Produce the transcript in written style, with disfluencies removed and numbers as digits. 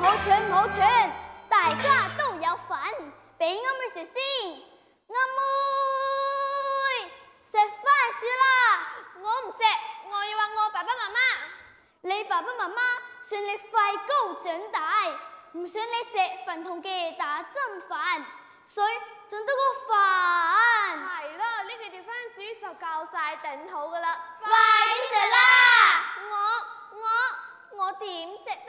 冇錯，大家都有份，俾阿妹食先。阿妹食番薯啦，我唔食，我要話我爸爸媽媽。你爸爸媽媽想你快高長大，唔想你食粉紅嘅打針飯，所以整多個飯。係咯，呢幾條番薯就夠晒頂肚噶啦，快啲食啦！我點食